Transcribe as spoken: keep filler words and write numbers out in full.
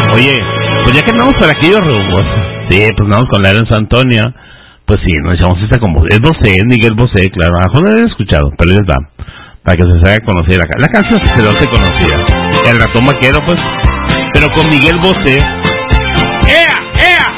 Oye, pues ya que andamos por aquellos rumbos, sí, pues andamos con la Lorenzo Antonia, pues sí, nos echamos esta como, es Bosé, es Miguel Bosé, claro, a lo mejor no lo he escuchado, pero les va, para que se haga conocer la, la canción se lo hace conocida, el ratón vaquero, pues, pero con Miguel Bosé. ¡Ea!